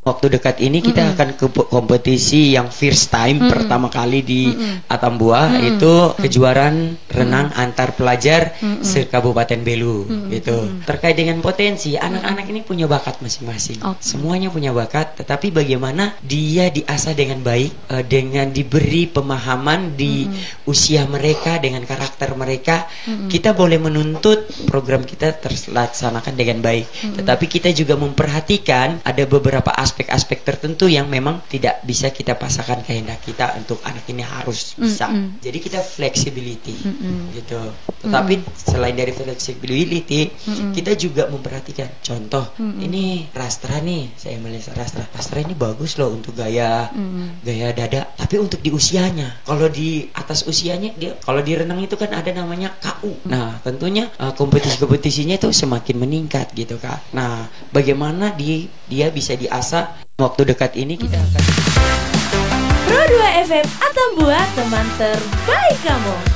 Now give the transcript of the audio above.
Waktu dekat ini kita akan ke kompetisi yang first time pertama kali di Atambua, itu kejuaraan renang antar pelajar se-Kabupaten Belu gitu. Terkait dengan potensi, anak-anak ini punya bakat masing-masing. Semuanya punya bakat, tetapi bagaimana dia diasah dengan baik, dengan diberi pemahaman di usia mereka, dengan karakter mereka, kita boleh menuntut program kita terlaksanakan dengan baik. Tetapi kita juga memperhatikan ada beberapa aspek-aspek tertentu yang memang tidak bisa kita pasangkan kehendak kita untuk anak ini harus bisa. Jadi kita flexibility gitu. Tetapi selain dari flexibility, kita juga memperhatikan. Contoh, ini Rastra nih, saya melihat Rastra ini bagus loh untuk gaya dada. Tapi untuk di usianya, kalau di atas usianya dia, kalau di renang itu kan ada namanya KU. Nah, tentunya kompetisi-kompetisinya itu semakin meningkat gitu Kak. Nah, bagaimana dia bisa diasah. Waktu dekat ini kita akan Pro 2 FM Atambua, teman terbaik kamu.